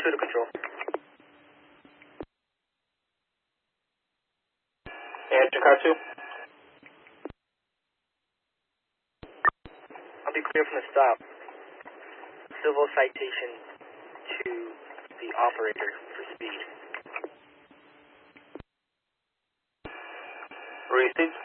2 to control. And car 2. I'll be clear from the stop. Civil citation to the operator for speed. Received.